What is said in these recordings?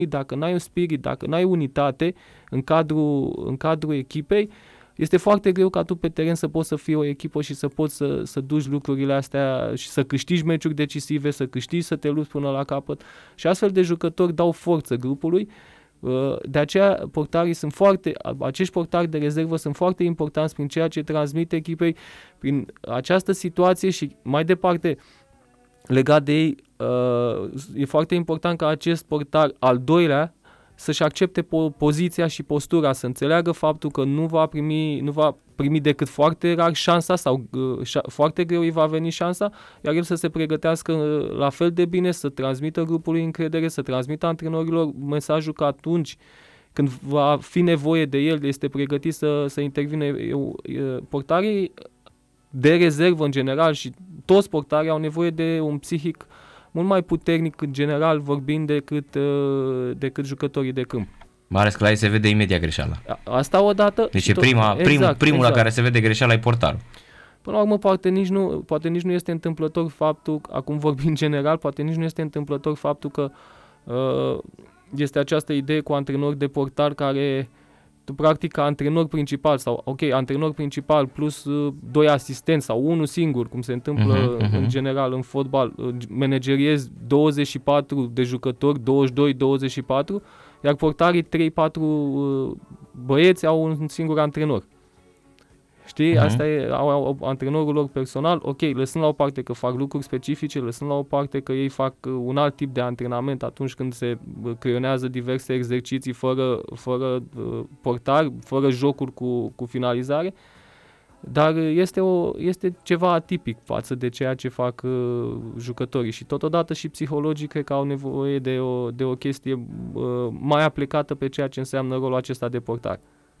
dacă n-ai un spirit, dacă n-ai unitate în cadrul echipei, este foarte greu ca tu pe teren să poți să fii o echipă și să poți să duci lucrurile astea și să câștigi meciuri decisive, să câștigi, să te lupți până la capăt. Și astfel de jucători dau forță grupului. De aceea acești portari de rezervă sunt foarte importanți prin ceea ce transmit echipei, prin această situație și mai departe legat de ei, e foarte important ca acest portar al doilea să-și accepte poziția și postura, să înțeleagă faptul că nu va primi decât foarte rar șansa sau foarte greu îi va veni șansa, iar el să se pregătească la fel de bine, să transmită grupului încredere, să transmită antrenorilor mesajul că atunci când va fi nevoie de el, este pregătit să intervine. Portarii de rezervă în general și toți portarii au nevoie de un psihic mult mai puternic în general vorbind decât jucătorii de câmp. Mai ales că la ei se vede imediat greșeala. Asta odată. Deci e primul la care se vede greșeala e portarul. Până la urmă, poate nici nu este întâmplător faptul, acum vorbim general, poate nici nu este întâmplător faptul că este această idee cu antrenori de portar care tu practic ca antrenor principal sau antrenor principal plus 2 asistenți sau unul singur, cum se întâmplă în general în fotbal, manageriezi 24 de jucători, 22-24, iar portarii 3-4 băieți au un singur antrenor. Știi? Asta e au antrenorul lor personal, lăsând la o parte că fac lucruri specifice, lăsând la o parte că ei fac un alt tip de antrenament atunci când se creionează diverse exerciții fără portar, fără jocuri cu finalizare, dar este ceva atipic față de ceea ce fac jucătorii și totodată și psihologii cred că au nevoie de o chestie mai aplicată pe ceea ce înseamnă rolul acesta de portar.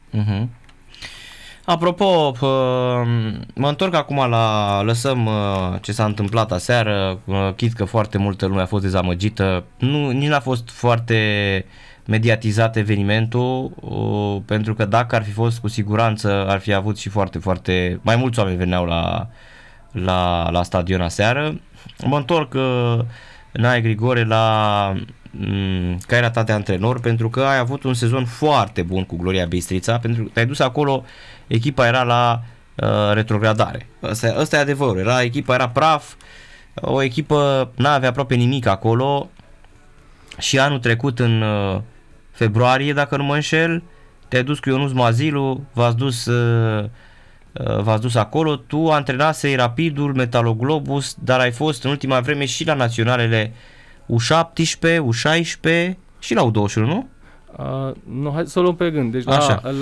Apropo, mă întorc acum lăsăm ce s-a întâmplat aseară, chit că foarte multă lume a fost dezamăgită, nici n-a fost foarte mediatizat evenimentul, pentru că dacă ar fi fost cu siguranță ar fi avut și foarte, foarte, mai mulți oameni veneau la stadion aseară. Mă întorc, Nae Grigore, la cariera ta de antrenor, pentru că ai avut un sezon foarte bun cu Gloria Bistrița, pentru că te-ai dus acolo, echipa era la retrogradare. Ăsta e adevărul, echipa era praf, o echipă n-avea aproape nimic acolo și anul trecut în februarie, dacă nu mă înșel, te-ai dus cu Ionuț Mazilu, v-ați dus acolo, tu antrenasei Rapidul, Metaloglobus, dar ai fost în ultima vreme și la naționalele U17, U16 și la U21, nu? Nu, hai să o luăm pe gând. Deci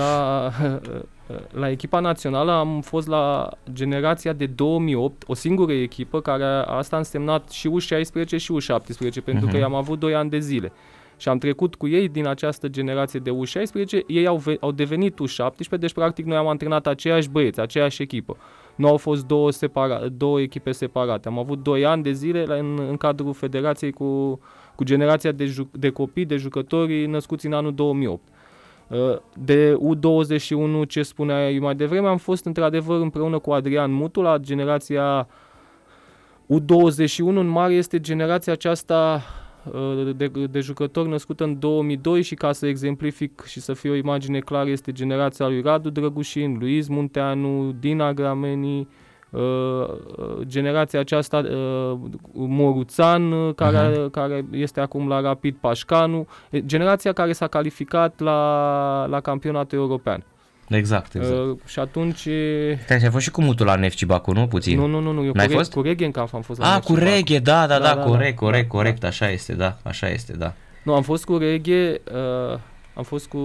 la echipa națională am fost la generația de 2008, o singură echipă care asta a însemnat și U16 și U17, pentru că i-am avut 2 ani de zile. Și am trecut cu ei din această generație de U16, ei au devenit U17, deci practic noi am antrenat aceiași băieți, aceeași echipă. Nu au fost două echipe separate. Am avut 2 ani de zile în cadrul federației cu generația de copii, de jucători născuți în anul 2008. De U21, ce spuneai mai devreme, am fost într-adevăr împreună cu Adrian Mutu la generația U21. În mare este generația aceasta de jucători născută în 2002 și ca să exemplific și să fie o imagine clară, este generația lui Radu Drăgușin, Luis Munteanu, Dina Grameni, generația aceasta Moruțan, care este acum la Rapid, Pașcanu, generația care s-a calificat la campionatul european. Exact. Și atunci... Ai fost și cu Mutul la NFC Baku, nu? Puțin. Nu. Eu cu Regenkampf am fost la NFC cu Reghe, da, corect, da. Așa este, da. Nu, am fost cu Reghe, am fost cu...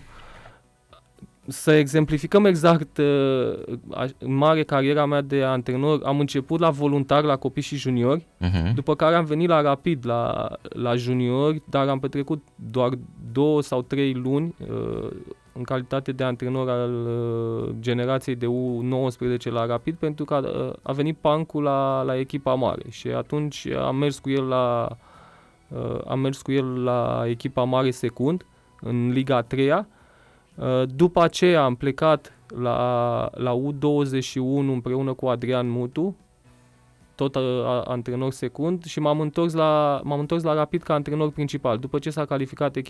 Să exemplificăm exact în mare cariera mea de antrenor, am început la voluntar la copii și juniori, după care am venit la Rapid la juniori, dar am petrecut doar 2 sau 3 luni în calitate de antrenor al generației de U19 la Rapid, pentru că a venit Pancu la echipa mare și atunci am mers cu el la echipa mare secund în Liga 3-a. După aceea am plecat la U21 împreună cu Adrian Mutu, tot antrenor secund, și m-am întors la Rapid ca antrenor principal. După ce s-a calificat echipa